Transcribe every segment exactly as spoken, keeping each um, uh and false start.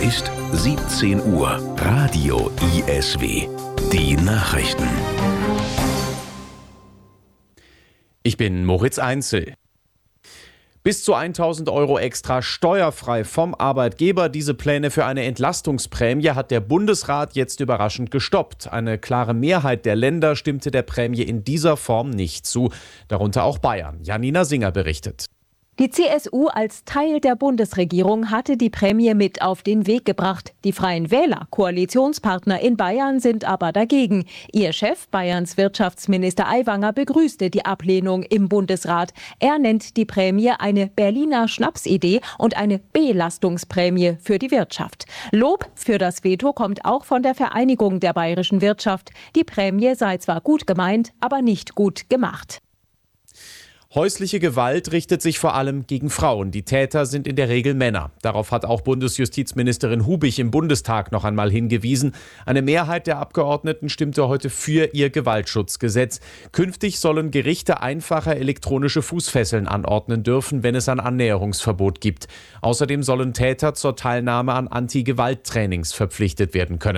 ist siebzehn Uhr. Radio I S W. Die Nachrichten. Ich bin Moritz Einzel. Bis zu tausend Euro extra steuerfrei vom Arbeitgeber. Diese Pläne für eine Entlastungsprämie hat der Bundesrat jetzt überraschend gestoppt. Eine klare Mehrheit der Länder stimmte der Prämie in dieser Form nicht zu. Darunter auch Bayern. Janina Singer berichtet. Die C S U als Teil der Bundesregierung hatte die Prämie mit auf den Weg gebracht. Die Freien Wähler, Koalitionspartner in Bayern, sind aber dagegen. Ihr Chef, Bayerns Wirtschaftsminister Aiwanger, begrüßte die Ablehnung im Bundesrat. Er nennt die Prämie eine Berliner Schnapsidee und eine Belastungsprämie für die Wirtschaft. Lob für das Veto kommt auch von der Vereinigung der bayerischen Wirtschaft. Die Prämie sei zwar gut gemeint, aber nicht gut gemacht. Häusliche Gewalt richtet sich vor allem gegen Frauen. Die Täter sind in der Regel Männer. Darauf hat auch Bundesjustizministerin Hubich im Bundestag noch einmal hingewiesen. Eine Mehrheit der Abgeordneten stimmte heute für ihr Gewaltschutzgesetz. Künftig sollen Gerichte einfacher elektronische Fußfesseln anordnen dürfen, wenn es ein Annäherungsverbot gibt. Außerdem sollen Täter zur Teilnahme an Anti-Gewalt-Trainings verpflichtet werden können.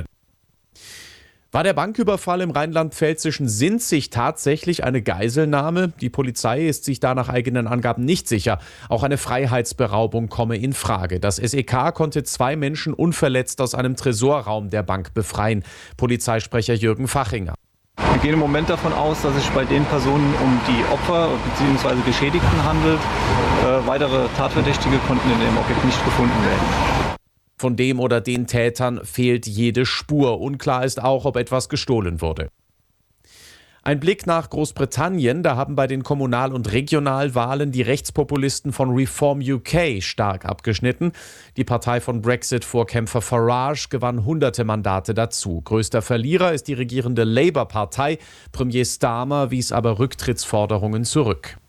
War der Banküberfall im rheinland-pfälzischen Sinzig tatsächlich eine Geiselnahme? Die Polizei ist sich da nach eigenen Angaben nicht sicher. Auch eine Freiheitsberaubung komme in Frage. Das S E K konnte zwei Menschen unverletzt aus einem Tresorraum der Bank befreien. Polizeisprecher Jürgen Fachinger. Wir gehen im Moment davon aus, dass es sich bei den Personen um die Opfer bzw. Geschädigten handelt. Äh, weitere Tatverdächtige konnten in dem Objekt nicht gefunden werden. Von dem oder den Tätern fehlt jede Spur. Unklar ist auch, ob etwas gestohlen wurde. Ein Blick nach Großbritannien. Da haben bei den Kommunal- und Regionalwahlen die Rechtspopulisten von Reform U K stark abgeschnitten. Die Partei von Brexit-Vorkämpfer Farage gewann hunderte Mandate dazu. Größter Verlierer ist die regierende Labour-Partei. Premier Starmer wies aber Rücktrittsforderungen zurück.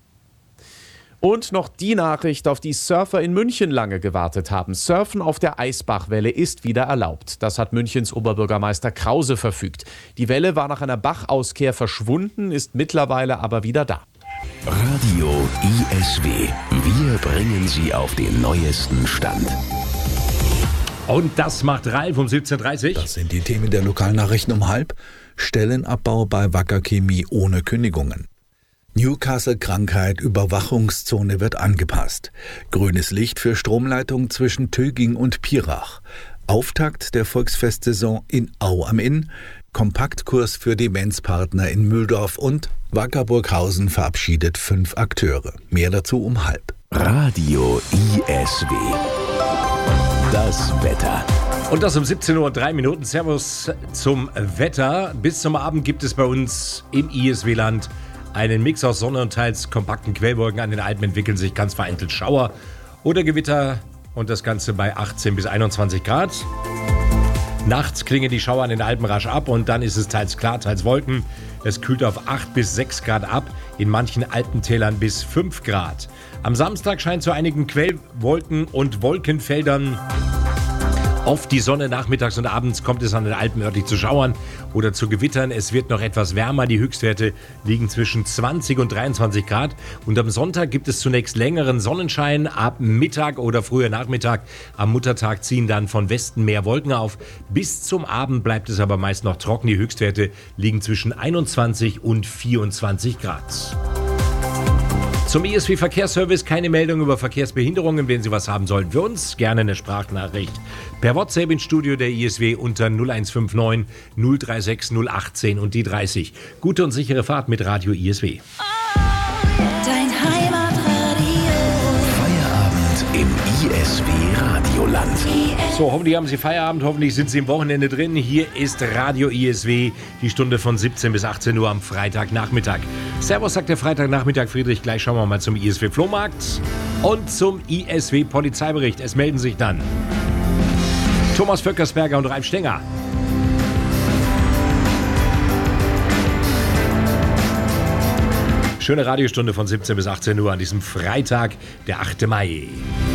Und noch die Nachricht, auf die Surfer in München lange gewartet haben. Surfen auf der Eisbachwelle ist wieder erlaubt. Das hat Münchens Oberbürgermeister Krause verfügt. Die Welle war nach einer Bachauskehr verschwunden, ist mittlerweile aber wieder da. Radio I S W. Wir bringen Sie auf den neuesten Stand. Und das macht Ralf um siebzehn Uhr dreißig. Das sind die Themen der Lokalnachrichten um halb. Stellenabbau bei Wacker Chemie ohne Kündigungen. Newcastle-Krankheit, Überwachungszone wird angepasst. Grünes Licht für Stromleitung zwischen Töging und Pirach. Auftakt der Volksfestsaison in Au am Inn. Kompaktkurs für Demenzpartner in Mühldorf und Wacker Burghausen verabschiedet fünf Akteure. Mehr dazu um halb. Radio I S W. Das Wetter. Und das um siebzehn Uhr und drei Minuten. Servus zum Wetter. Bis zum Abend gibt es bei uns im I S W-Land einen Mix aus Sonne und teils kompakten Quellwolken. An den Alpen entwickeln sich ganz vereinzelt Schauer oder Gewitter und das Ganze bei achtzehn bis einundzwanzig Grad. Nachts klingen die Schauer an den Alpen rasch ab und dann ist es teils klar, teils Wolken. Es kühlt auf acht bis sechs Grad ab, in manchen Alpentälern bis fünf Grad. Am Samstag scheint zu einigen Quellwolken und Wolkenfeldern oft die Sonne. Nachmittags und abends kommt es an den Alpen örtlich zu Schauern oder zu Gewittern. Es wird noch etwas wärmer. Die Höchstwerte liegen zwischen zwanzig und dreiundzwanzig Grad. Und am Sonntag gibt es zunächst längeren Sonnenschein. Ab Mittag oder früher Nachmittag am Muttertag ziehen dann von Westen mehr Wolken auf. Bis zum Abend bleibt es aber meist noch trocken. Die Höchstwerte liegen zwischen einundzwanzig und vierundzwanzig Grad. Zum I S W-Verkehrsservice keine Meldung über Verkehrsbehinderungen. Wenn Sie was haben sollten für uns, gerne eine Sprachnachricht. Per WhatsApp ins Studio der I S W unter null eins fünf neun null drei sechs null acht zehn und die dreißig. Gute und sichere Fahrt mit Radio I S W. Dein Heimatradio. Feierabend im I S W-Radioland. So, hoffentlich haben Sie Feierabend, hoffentlich sind Sie im Wochenende drin. Hier ist Radio I S W, die Stunde von siebzehn bis achtzehn Uhr am Freitagnachmittag. Servus, sagt der Freitagnachmittag. Friedrich, gleich schauen wir mal zum I S W-Flohmarkt und zum I S W-Polizeibericht. Es melden sich dann Thomas Vöckersberger und Ralf Stenger. Schöne Radiostunde von siebzehn bis achtzehn Uhr an diesem Freitag, der achte Mai.